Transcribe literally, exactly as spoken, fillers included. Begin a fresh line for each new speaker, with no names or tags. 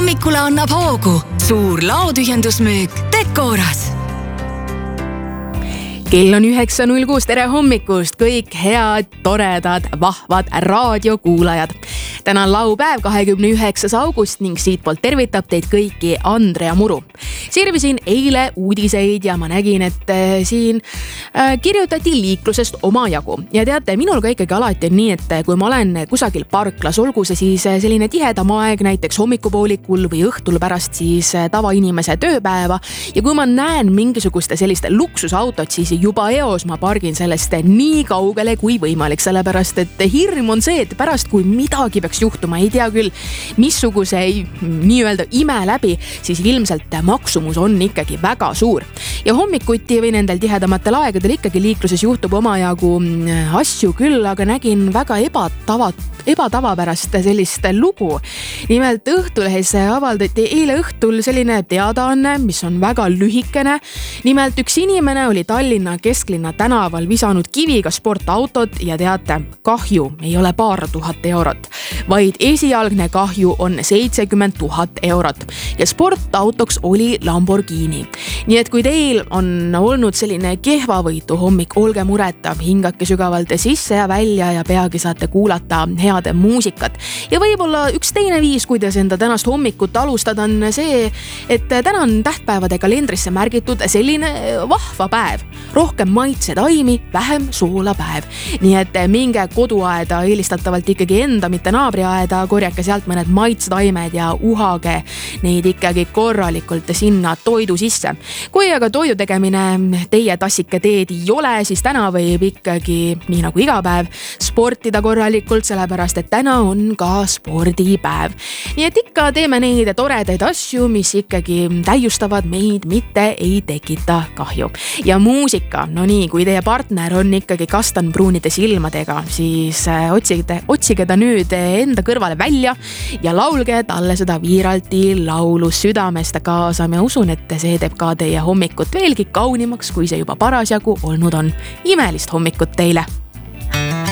hommikule annab hoogu suur laotühjendusmüük Decoras. Kell on üheksa null kuus, tere hommikust kõik head, toredad, vahvad raadiokuulajad. Täna on laupäev, kahekümne üheksas august ning siitpoolt tervitab teid kõiki Andrea Muru. Sirvisin eile uudiseid ja ma nägin, et siin kirjutati liiklusest omajagu. Ja teate, minul ka ikkagi alati on nii, et kui ma olen kusagil parklas, olgu see siis selline tihedam aeg, näiteks hommikupoolikul või õhtul pärast siis tavainimese tööpäeva. Ja kui ma näen mingisuguste selliste luksusautot, siis juba eos ma pargin sellest nii kaugele kui võimalik, sellepärast et hirm on see, et pärast kui midagi peaks juhtuma, ei tea küll, missuguse nii-öelda ime läbi, siis ilmselt maksumus on ikkagi väga suur. Ja hommikuti või nendel tihedamatel aegadel ikkagi liikluses juhtub omajagu asju küll, aga nägin väga ebatavat ebatavapärast sellist lugu. Nimelt Õhtulehes avaldati eile õhtul selline teadaanne, mis on väga lühikene. Nimelt üks inimene oli Tallinna kesklinna tänaval visanud kiviga sportautot ja teate, kahju ei ole paar tuhat eurot, vaid esialgne kahju on seitsekümmend tuhat eurot ja sportautoks oli Lamborghini. Nii et kui teil on olnud selline kehvavõitu hommik, olge mureta, hingake sügavalt sisse ja välja ja peagi saate kuulata hea muusikat. Ja võib-olla üks teine viis, kuidas enda tänast hommikut alustada on see, et täna on tähtpäevade kalendrisse märgitud selline vahva päev. Rohkem maitsetaimi, vähem soolapäev. Nii et minge koduaeda, eelistatavalt ikkagi enda, mitte naabriaeda, korjake sealt mõned maitsetaimed ja uhage neid ikkagi korralikult sinna toidu sisse. Kui aga toidu tegemine teie tassike teed ei ole, siis täna võib ikkagi, nii nagu iga päev, sportida korralikult, sellepärast et täna on ka spordipäev. Nii et ikka teeme neid toredaid asju, mis ikkagi täiustavad meid, mitte ei tekita kahju. Ja muusika, no nii, kui teie partner on ikkagi kastanpruunide silmadega, siis otsige, otsige ta nüüd enda kõrvale välja ja laulge talle seda viiralti laulu südamest kaasa. Ma usun, et see teeb ka teie hommikut veelgi kaunimaks, kui see juba parasjagu olnud on. Imelist hommikut teile!